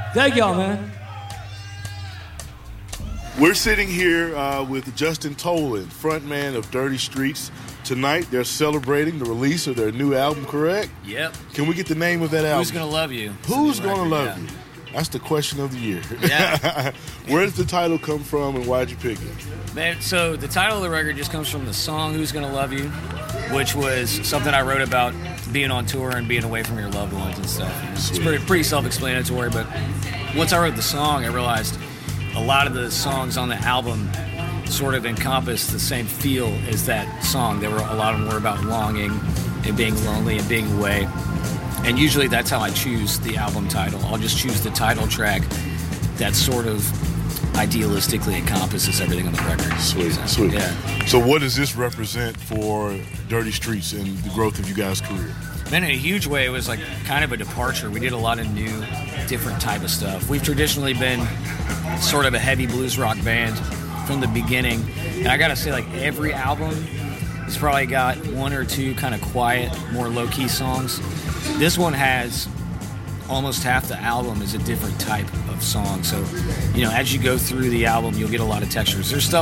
Thank y'all, man. We're sitting here with Justin Tolan, frontman of Dirty Streets. Tonight, they're celebrating the release of their new album, correct? Yep. Can we get the name of that album? Who's Gonna Love You? Who's Gonna Love You? That's the question of the year. Yeah. Where does the title come from, and why'd you pick it? Man, so the title of the record just comes from the song Who's Gonna Love You, which was something I wrote about being on tour and being away from your loved ones and stuff. It's pretty self-explanatory, but once I wrote the song, I realized a lot of the songs on the album sort of encompass the same feel as that song. A lot of them were about longing and being lonely and being away. And usually that's how I choose the album title. I'll just choose the title track that sort of idealistically encompasses everything on the record. Sweet. Yeah. So what does this represent for Dirty Streets and the growth of you guys' career? Man, in a huge way, it was like kind of a departure. We did a lot of new, different type of stuff. We've traditionally been sort of a heavy blues rock band from the beginning. And I gotta say, like, every album has probably got one or two kind of quiet, more low-key songs. This one has almost half the album is a different type of song. So, as you go through the album, you'll get a lot of textures. There's stuff